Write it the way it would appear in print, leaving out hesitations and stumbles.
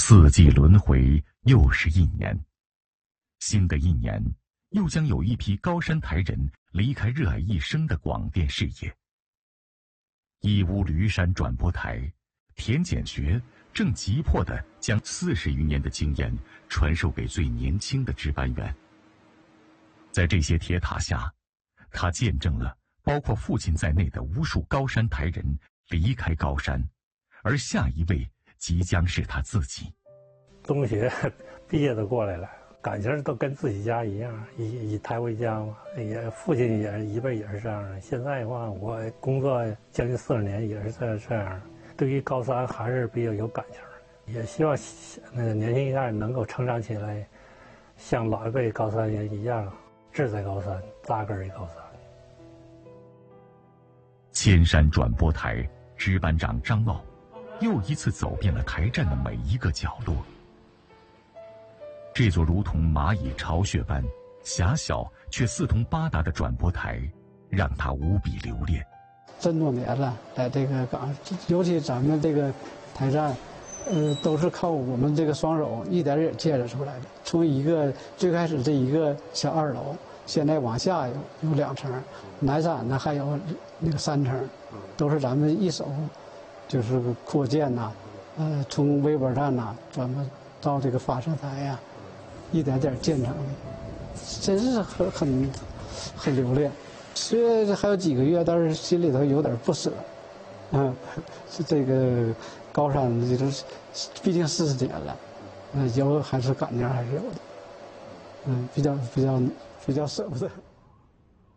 四季轮回，又是一年。新的一年，又将有一批高山台人离开热爱一生的广电事业。义乌驴山转播台，田简学正急迫地将40余年的经验传授给最年轻的值班员。在这些铁塔下，他见证了包括父亲在内的无数高山台人离开高山，而下一位即将是他自己。 中学毕业都过来了，感情都跟自己家一样，以台为家嘛。也父亲也一辈也是这样的。现在的话，我工作将近40年也是这样。对于高山还是比较有感情，也希望年轻一代能够成长起来，像老一辈高山人一样，志在高山，扎根于高山。 千山转播台值班长张茂又一次走遍了台站的每一个角落。这座如同蚂蚁巢穴般狭小却四通八达的转播台，让他无比留恋。 这么多年了，在这个岗，尤其咱们这个台站，都是靠我们这个双手一点点建设出来的。从最开始这一个小2楼，现在往下有2层，南山呢还有那个3层，都是咱们一手，就是扩建呐，从微波站呐，转播到这个发射台呀，一点点建成的，真是很留恋。虽然还有几个月，但是心里头有点不舍。是这个高山，这都毕竟40年了，有还是感情还是有的。比较舍不得。